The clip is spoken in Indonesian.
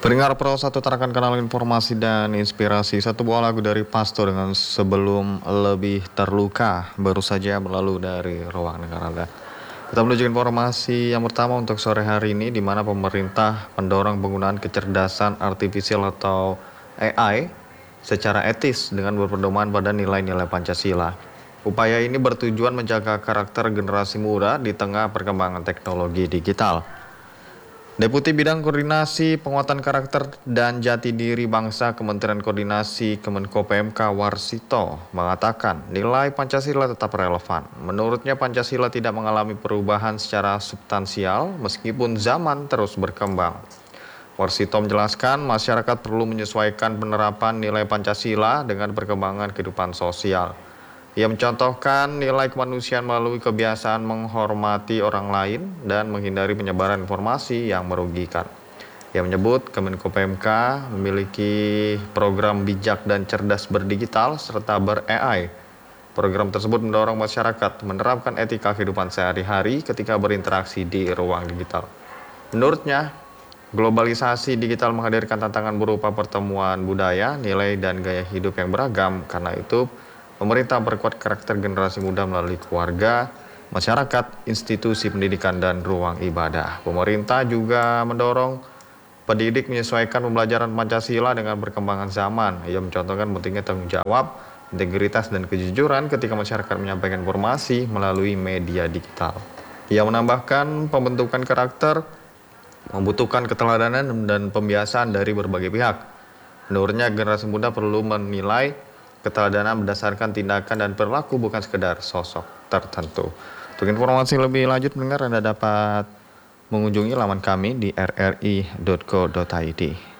Pendengar Pro 1 terakan kanal informasi dan inspirasi. Satu buah lagu dari Pasto dengan Sebelum Lebih Terluka baru saja berlalu dari ruang negara Anda. Kita menuju informasi yang pertama untuk sore hari ini, di mana pemerintah mendorong penggunaan kecerdasan artifisial atau AI secara etis dengan berpedoman pada nilai-nilai Pancasila. Upaya ini bertujuan menjaga karakter generasi muda di tengah perkembangan teknologi digital. Deputi Bidang Koordinasi Penguatan Karakter dan Jati Diri Bangsa Kementerian Koordinasi Kemenko PMK Warsito mengatakan nilai Pancasila tetap relevan. Menurutnya Pancasila tidak mengalami perubahan secara substansial meskipun zaman terus berkembang. Warsito menjelaskan masyarakat perlu menyesuaikan penerapan nilai Pancasila dengan perkembangan kehidupan sosial. Ia mencontohkan nilai kemanusiaan melalui kebiasaan menghormati orang lain dan menghindari penyebaran informasi yang merugikan. Ia menyebut Kemenko PMK memiliki program bijak dan cerdas berdigital serta ber-AI. Program tersebut mendorong masyarakat menerapkan etika kehidupan sehari-hari ketika berinteraksi di ruang digital. Menurutnya, globalisasi digital menghadirkan tantangan berupa pertemuan budaya, nilai, dan gaya hidup yang beragam. Karena itu, pemerintah memperkuat karakter generasi muda melalui keluarga, masyarakat, institusi pendidikan, dan ruang ibadah. Pemerintah juga mendorong pendidik menyesuaikan pembelajaran Pancasila dengan perkembangan zaman. Ia mencontohkan pentingnya tanggung jawab, integritas, dan kejujuran ketika masyarakat menyampaikan informasi melalui media digital. Ia menambahkan pembentukan karakter membutuhkan keteladanan dan pembiasaan dari berbagai pihak. Menurutnya, generasi muda perlu menilai keteladanan berdasarkan tindakan dan perilaku, bukan sekedar sosok tertentu. Untuk informasi lebih lanjut, pendengar, Anda dapat mengunjungi laman kami di rri.co.id.